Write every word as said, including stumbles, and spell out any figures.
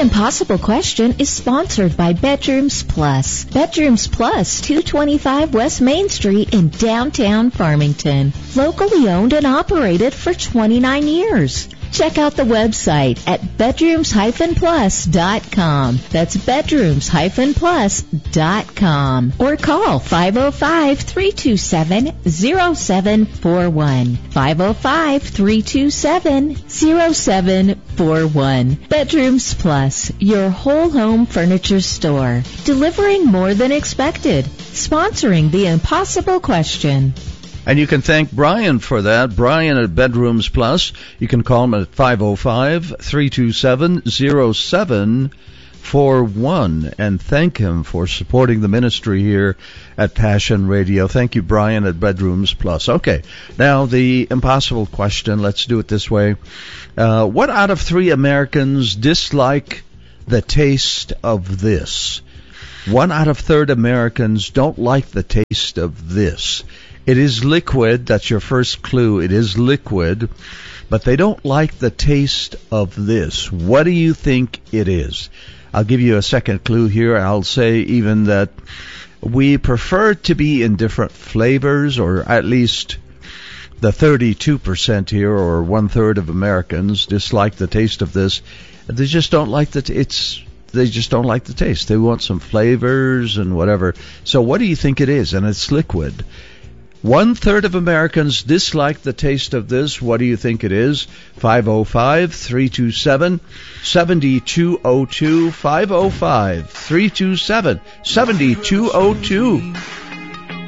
Impossible Question is sponsored by Bedrooms Plus. Bedrooms Plus, two twenty-five West Main Street in downtown Farmington. Locally owned and operated for twenty-nine years. Check out the website at bedrooms dash plus dot com. That's bedrooms dash plus dot com. Or call five oh five, three two seven, oh seven four one. five oh five, three two seven, oh seven four one. Bedrooms Plus, your whole home furniture store. Delivering more than expected. Sponsoring the Impossible Question. And you can thank Brian for that. Brian at Bedrooms Plus. You can call him at five oh five, three two seven, oh seven four one and thank him for supporting the ministry here at Passion Radio. Thank you, Brian at Bedrooms Plus. Okay, now the impossible question. Let's do it this way. Uh, what out of three Americans dislike the taste of this? One out of third Americans don't like the taste of this. It is liquid. That's your first clue. It is liquid, but they don't like the taste of this. What do you think it is? I'll give you a second clue here. I'll say even that we prefer to be in different flavors, or at least the thirty-two percent here, or one-third of Americans dislike the taste of this. They just don't like the t- it's. They just don't like the taste. They want some flavors and whatever. So what do you think it is? And it's liquid. One-third of Americans dislike the taste of this. What do you think it is? five oh five, three two seven, seven two oh two. five oh five, three two seven, seven two oh two.